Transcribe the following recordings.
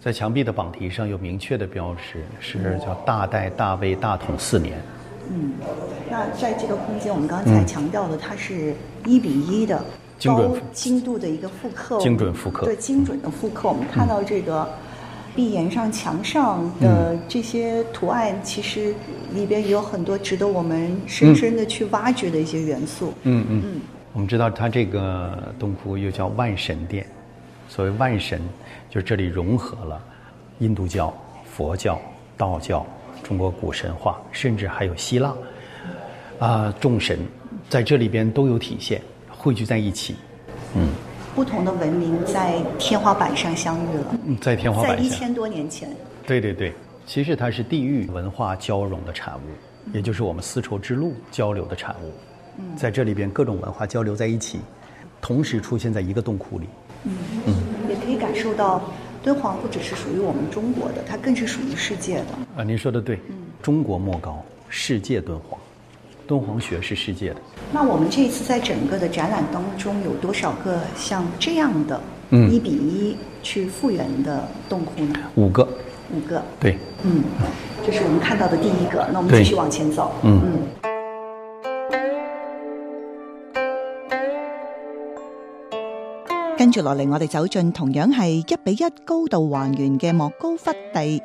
在墙壁的榜题上有明确的标识，是叫大代大魏大统4年。 那在这个空间，我们刚才强调的，它是1:1的高精度的一个复刻， 精准复刻， 对，精准的复刻。我们看到这个壁岩上、墙上的这些图案，其实里边也有很多值得我们深深的去挖掘的一些元素。 我们知道它这个洞窟又叫万神殿，所谓万神，就是这里融合了印度教、佛教、道教、中国古神话，甚至还有希腊众神在这里边都有体现，汇聚在一起。 不同的文明在天花板上相遇了， 在天花板上， 在1000多年前。 对，其实它是地域文化交融的产物，也就是我们丝绸之路交流的产物。在这里边各种文化交流在一起，同时出现在一个洞窟里。 也可以感受到敦煌不只是属于我们中国的，它更是属于世界的。 您说的对，中国莫高，世界敦煌，敦煌学是世界的。 那我们这一次在整个的展览当中有多少个像这样的1:1去复原的洞窟呢？5个。 对。 这是我们看到的第一个。那我们继续往前走。跟住落嚟，我哋走進同樣係1:1高度還原嘅莫高窟第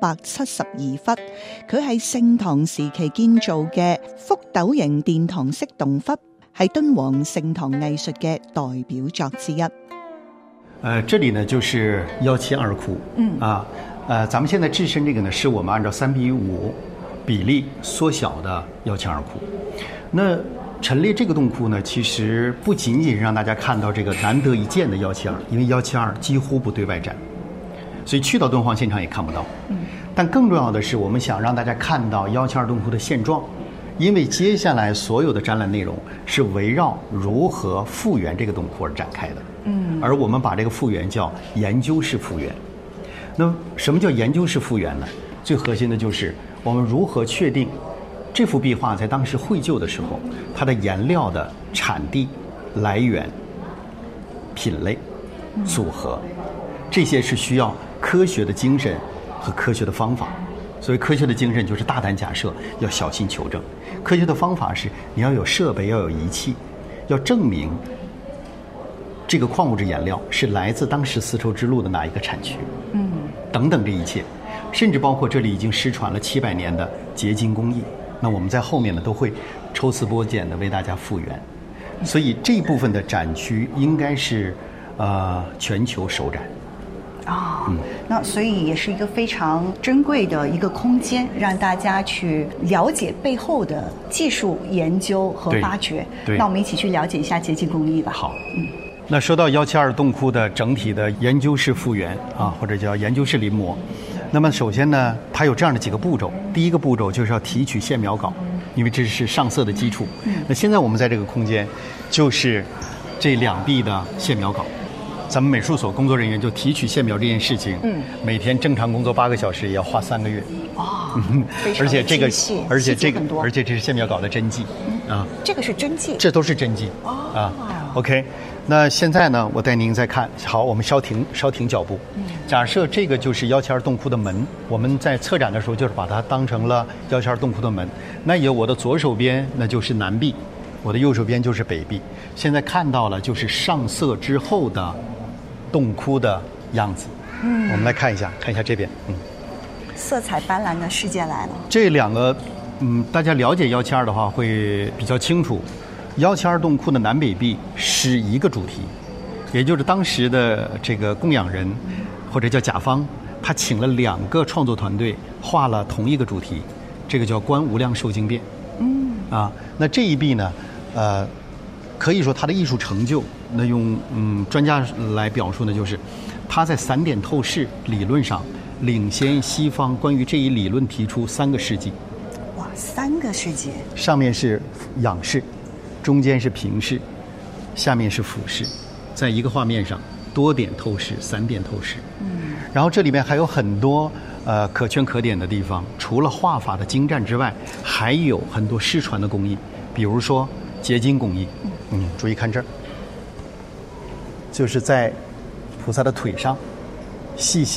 172窟，佢係盛唐時期建造嘅覆斗形殿堂式洞窟，係敦煌盛唐藝術嘅代表作之一。 這裡呢就是172窟。咱們現在置身這個呢，是我們按照3:5比例縮小的172窟。那陳列這個洞窟呢，其實不僅僅是讓大家看到這個難得一見的172，因為172幾乎不對外展，所以去到敦煌現場也看不到。但更重要的是，我們想讓大家看到172洞窟的現狀，因為接下來所有的展覽內容是圍繞如何復原這個洞窟而展開的。而我們把這個復原叫研究式復原。那什麼叫研究式復原呢？最核心的就是我們如何確定這幅壁畫在當時繪就的時候，它的顏料的產地、來源、品類、組合，這些是需要科學的精神和科學的方法。所以科學的精神就是大膽假設，要小心求證。科學的方法是你要有設備，要有儀器，要證明這個礦物質顏料是來自當時絲綢之路的哪一個產區，等等這一切，甚至包括這裡已經失傳了700年的結晶工藝。那我們在後面呢都會抽絲剝繭的為大家復原，所以這一部分的展區應該是全球首展。 那所以也是一個非常珍貴的一個空間，讓大家去了解背後的技術研究和發掘。那我們一起去了解一下結晶工藝吧。 好。那說到172洞窟的整體的研究式復原或者叫研究式臨摹，那麼首先呢，它有這樣的幾個步驟。第一個步驟就是要提取線描稿，因為這是上色的基礎。那現在我們在這個空間，就是這2壁的線描稿。咱們美術所工作人員就提取線描這件事情，每天正常工作8個小時，也要花3個月。而且這個，而且這是線描稿的真跡這個是真跡， 這都是真跡OK。那現在呢，我帶您再看。好，我們稍停腳步。假設這個就是172洞窟的門，我們在策展的時候就是把它當成了172洞窟的門。那有我的左手邊那就是南壁，我的右手邊就是北壁。現在看到了就是上色之後的洞窟的樣子。我們來看一下這邊。 色彩斑斕的世界來了。 這2個，大家了解172的話會比較清楚。172洞窟的南北壁是一個主題，也就是當時的這個供養人或者叫甲方，他請了2個創作團隊畫了同一個主題，這個叫觀無量壽經變。那這一壁呢，可以說它的藝術成就，那用專家來表述呢，就是它在散點透視理論上領先西方關於這一理論提出3個世紀。 哇，3個世紀！ 上面是仰視，中間是平視，下面是俯視，在一個畫面上多點透視、3點透視。然後這裡面還有很多可圈可點的地方，除了畫法的精湛之外，還有很多失傳的工藝，比如說結晶工藝。注意看這兒，就是在菩薩的腿上細細